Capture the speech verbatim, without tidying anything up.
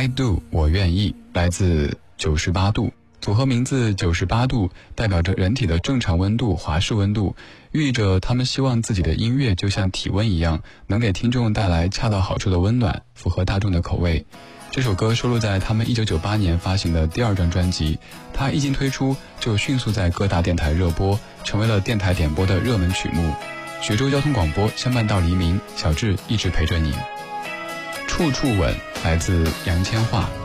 I do 我愿意，来自九十八度。组合名字九十八度代表着人体的正常温度、华氏温度，寓意着他们希望自己的音乐就像体温一样，能给听众带来恰到好处的温暖，符合大众的口味。这首歌收录在他们一九九八年发行的第二张专辑，它一经推出就迅速在各大电台热播，成为了电台点播的热门曲目。徐州交通广播相伴到黎明，小智一直陪着你。处处吻，来自杨千嬅。